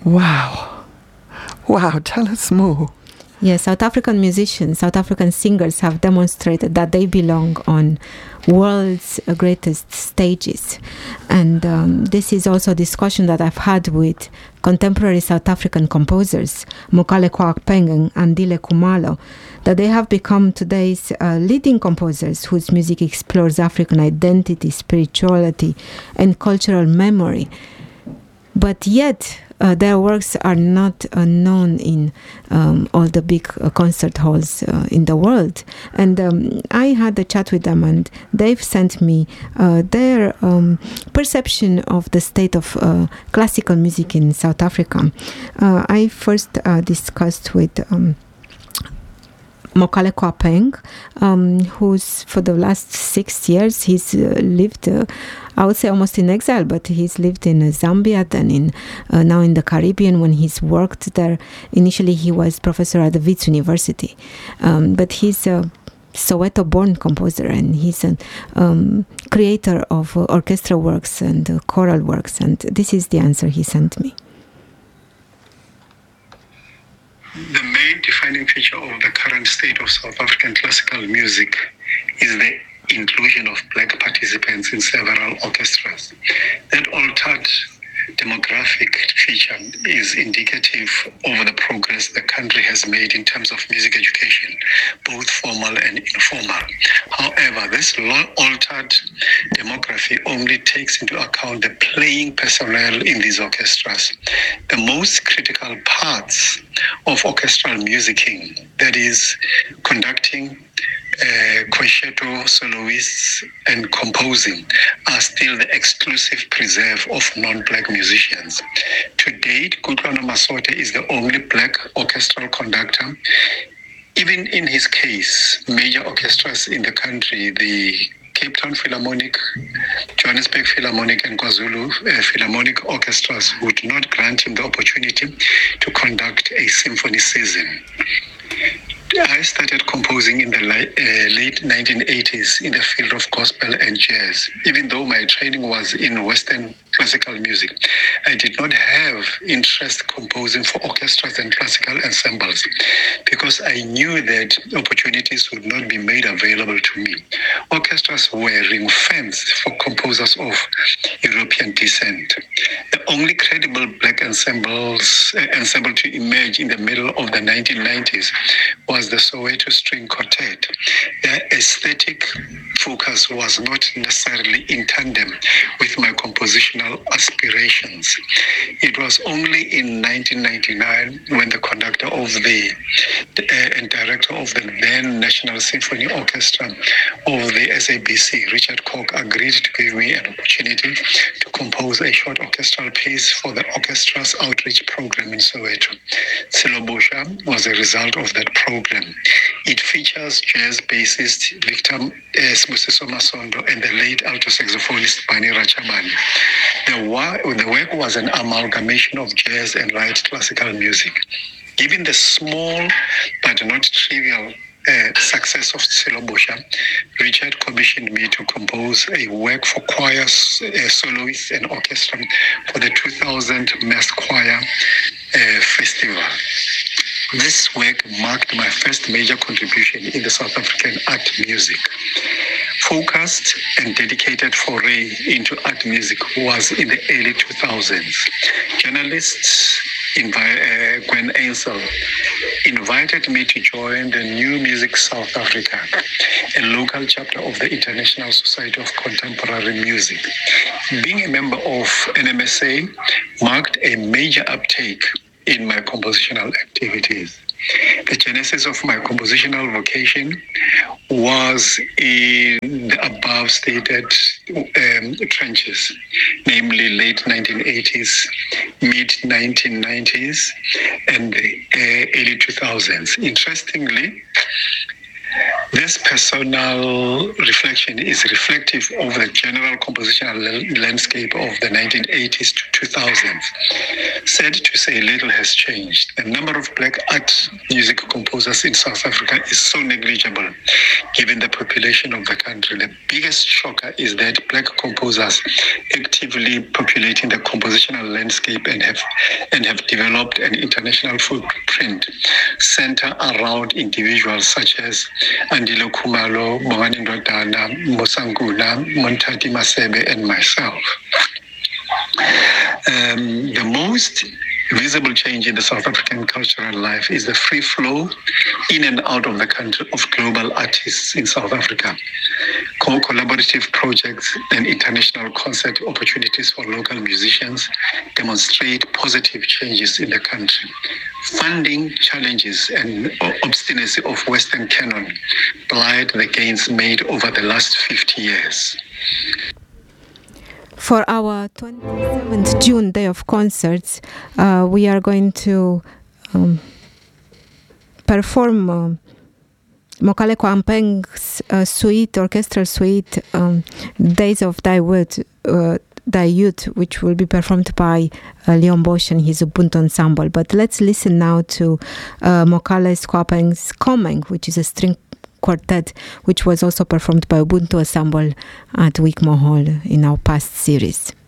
Wow. Wow, tell us more. Yes, South African musicians, South African singers have demonstrated that they belong on world's greatest stages. And this is also a discussion that I've had with contemporary South African composers, Mokale Kwakpeng and Andile Khumalo, that they have become today's leading composers whose music explores African identity, spirituality, and cultural memory. But yet, their works are not known in all the big concert halls in the world. And I had a chat with them, and they've sent me their perception of the state of classical music in South Africa. I first discussed with Mokale Kwakpeng, who's for the last 6 years, he's lived, I would say almost in exile, but he's lived in Zambia, then in now in the Caribbean when he's worked there. Initially, he was professor at the Wits University, but he's a Soweto-born composer, and he's a creator of orchestral works and choral works, and this is the answer he sent me. The main defining feature of the current state of South African classical music is the inclusion of black participants in several orchestras. That altered demographic feature is indicative of the progress the country has made in terms of music education, both formal and informal. However, this altered demography only takes into account the playing personnel in these orchestras. The most critical parts of orchestral musicking, that is, conducting, concerto soloists and composing, are still the exclusive preserve of non-black musicians. To date, Kutlwano Masote is the only black orchestral conductor. Even in his case, major orchestras in the country, the Cape Town Philharmonic, Johannesburg Philharmonic, and KwaZulu Philharmonic orchestras would not grant him the opportunity to conduct a symphony season. I started composing in the late 1980s in the field of gospel and jazz. Even though my training was in Western classical music, I did not have interest composing for orchestras and classical ensembles because I knew that opportunities would not be made available to me. Orchestras were ring-fenced for composers of European descent. The only credible black ensemble to emerge in the middle of the 1990s was the Soweto String Quartet. Their aesthetic focus was not necessarily in tandem with my compositional aspirations. It was only in 1999 when the conductor of and director of the then National Symphony Orchestra of the SABC, Richard Koch, agreed to give me an opportunity to compose a short orchestral piece for the orchestra's outreach program in Soweto. Tsilobosha was a result of that program. It features jazz bassist Victor Sibusiso Masondo and the late alto saxophonist Bani Rachabani. The work was an amalgamation of jazz and light classical music. Given the small but not trivial success of Tsilobosha, Richard commissioned me to compose a work for choir, soloists, and orchestra for the 2000 Mass Choir Festival. This work marked my first major contribution in the South African art music. Focused and dedicated foray into art music was in the early 2000s. Journalist Gwen Ainsel invited me to join the New Music South Africa, a local chapter of the International Society of Contemporary Music. Being a member of NMSA marked a major uptake in my compositional activities. The genesis of my compositional vocation was in the above stated trenches, namely late 1980s, mid 1990s, and the early 2000s. Interestingly, This personal reflection is reflective of the general compositional landscape of the 1980s to 2000s. Sad to say, little has changed. The number of black art music composers in South Africa is so negligible, given the population of the country. The biggest shocker is that black composers actively populating the compositional landscape and have developed an international footprint center around individuals such as Andile Khumalo, Bongani Ndodana, Mosanguna, Montati Masebe, and myself. The most visible change in the South African cultural life is the free flow in and out of the country of global artists in South Africa. Collaborative projects and international concert opportunities for local musicians demonstrate positive changes in the country. Funding challenges and obstinacy of Western canon blind the gains made over the last 50 years. For our 27th June Day of Concerts, we are going to perform Mokale Kwampeng's suite, orchestral suite, Days of Thy Youth, which will be performed by Leon Bosch and his Ubuntu Ensemble. But let's listen now to Mokale Kwampeng's Komeng, which is a string quartet, which was also performed by Ubuntu Ensemble at Wigmore Hall in our past series.